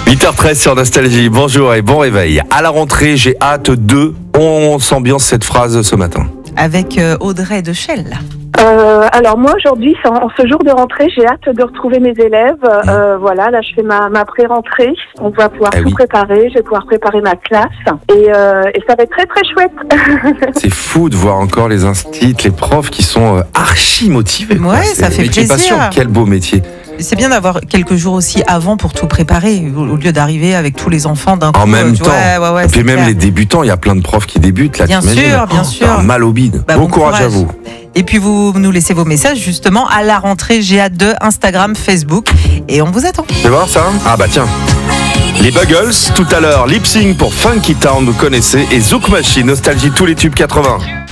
8h13 sur Nostalgie, bonjour et bon réveil. À la rentrée, j'ai hâte de... On s'ambiance cette phrase ce matin. Avec Audrey de Chelles. Alors moi aujourd'hui, en ce jour de rentrée, j'ai hâte de retrouver mes élèves. Voilà, là je fais ma pré-rentrée. On va pouvoir tout préparer. Je vais pouvoir préparer ma classe et ça va être très très chouette. C'est fou de voir encore les instits, les profs qui sont archi motivés. Ouais, ça fait plaisir. Passion, quel beau métier. C'est bien d'avoir quelques jours aussi avant pour tout préparer, au lieu d'arriver avec tous les enfants d'un coup. En même temps. Ouais, et puis même clair. les débutants, il y a plein de profs qui débutent là. Bien sûr. Un mal au bide. Bon courage à vous. Et puis vous nous laissez vos messages justement à la rentrée. J'ai hâte de Instagram, Facebook et on vous attend. Tu voir ça? Ah bah tiens. Les Buggles, tout à l'heure, Lip Sync pour Funky Town, vous connaissez, et Zouk Machine, Nostalgie, tous les tubes 80.